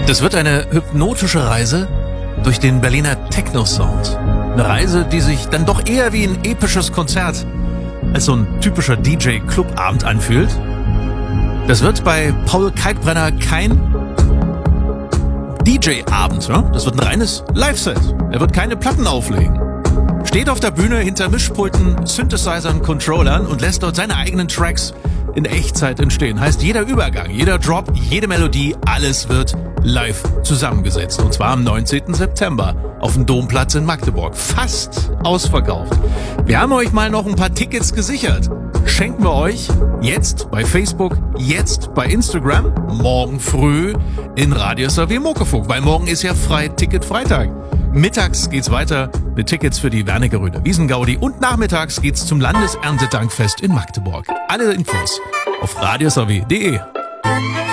Das wird eine hypnotische Reise durch den Berliner Techno-Sound. Eine Reise, die sich dann doch eher wie ein episches Konzert als so ein typischer DJ-Clubabend anfühlt. Das wird bei Paul Kalkbrenner kein DJ-Abend, ne? Das wird ein reines Live-Set. Er wird keine Platten auflegen. Steht auf der Bühne hinter Mischpulten, Synthesizern, Controllern und lässt dort seine eigenen Tracks in Echtzeit entstehen. Heißt, jeder Übergang, jeder Drop, jede Melodie, alles wird live zusammengesetzt. Und zwar am 19. September auf dem Domplatz in Magdeburg. Fast ausverkauft. Wir haben euch mal noch ein paar Tickets gesichert. Schenken wir euch jetzt bei Facebook, jetzt bei Instagram, morgen früh in Radius AW Muckefunk, weil morgen ist ja Ticket-Freitag. Mittags geht's weiter mit Tickets für die Wernigeröder Wiesengaudi und nachmittags geht's zum Landeserntedankfest in Magdeburg. Alle Infos auf radiusaw.de.